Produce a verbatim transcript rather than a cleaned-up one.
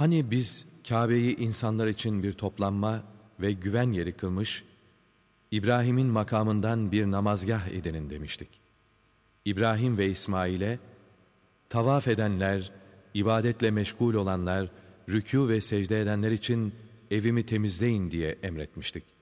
Hani biz Kabe'yi insanlar için bir toplanma ve güven yeri kılmış, İbrahim'in makamından bir namazgah edinin demiştik. İbrahim ve İsmail'e, tavaf edenler, ibadetle meşgul olanlar, rükû ve secde edenler için evimi temizleyin diye emretmiştik.